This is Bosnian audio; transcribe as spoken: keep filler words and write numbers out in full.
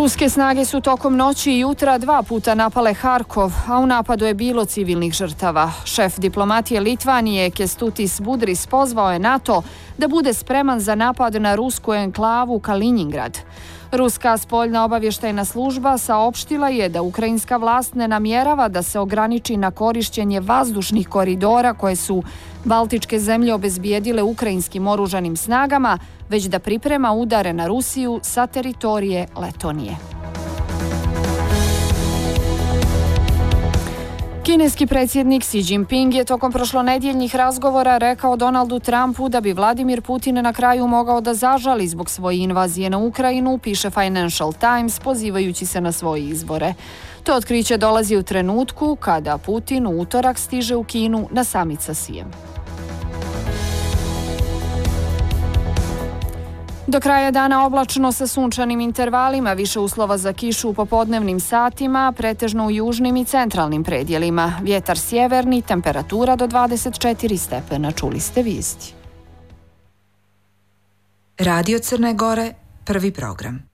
Ruske snage su tokom noći i jutra dva puta napale Harkov, a u napadu je bilo civilnih žrtava. Šef diplomatije Litvanije Kestutis Budris pozvao je NATO da bude spreman za napad na rusku enklavu Kaliningrad. Ruska spoljna obavještajna služba saopštila je da ukrajinska vlast ne namjerava da se ograniči na korišćenje vazdušnih koridora koje su baltičke zemlje obezbijedile ukrajinskim oružanim snagama, već da priprema udare na Rusiju sa teritorije Letonije. Kineski predsjednik Xi Jinping je tokom prošlonedjeljnih razgovora rekao Donaldu Trumpu da bi Vladimir Putin na kraju mogao da zažali zbog svoje invazije na Ukrajinu, piše Financial Times, pozivajući se na svoje izbore. To otkriće dolazi u trenutku kada Putin u utorak stiže u Kinu na samit sa Xijem. Do kraja dana oblačno sa sunčanim intervalima, više uslova za kišu u popodnevnim satima, pretežno u južnim i centralnim predjelima. Vjetar sjeverni, temperatura do dvadeset četiri stepena. Čuli ste vijesti. Radio Crne Gore, prvi program.